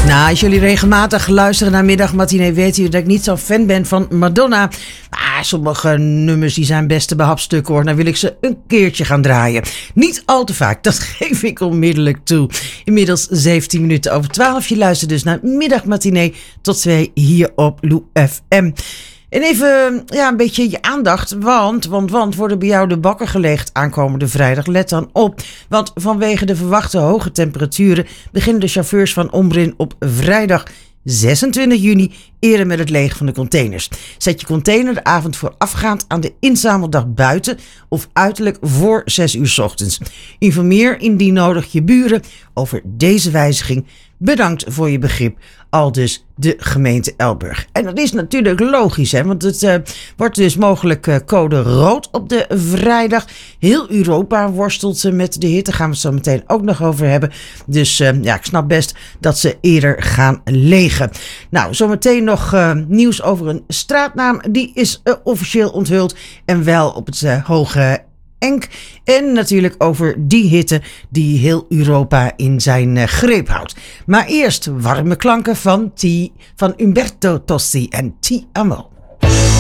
Nou, als jullie regelmatig luisteren naar Middagmatinee, weten jullie dat ik niet zo'n fan ben van Madonna. Maar sommige nummers die zijn best te behapstukken hoor. Dan wil ik ze een keertje gaan draaien. Niet al te vaak, dat geef ik onmiddellijk toe. Inmiddels 17 minuten over 12. Je luistert dus naar Middagmatinee tot 2 hier op Lou FM. En even een beetje je aandacht, want worden bij jou de bakken gelegd aankomende vrijdag. Let dan op, want vanwege de verwachte hoge temperaturen beginnen de chauffeurs van Omrin op vrijdag 26 juni eerder met het legen van de containers. Zet je container de avond voorafgaand aan de inzameldag buiten of uiterlijk voor 6 uur 's ochtends. Informeer indien nodig je buren over deze wijziging. Bedankt voor je begrip, aldus de gemeente Elburg. En dat is natuurlijk logisch, hè, want het wordt dus mogelijk code rood op de vrijdag. Heel Europa worstelt met de hitte, gaan we het zo meteen ook nog over hebben. Dus ik snap best dat ze eerder gaan legen. Nou, zometeen nog nieuws over een straatnaam. Die is officieel onthuld en wel op het Hoge Enk. En natuurlijk over die hitte die heel Europa in zijn greep houdt. Maar eerst warme klanken van Umberto Tozzi en Ti Amo.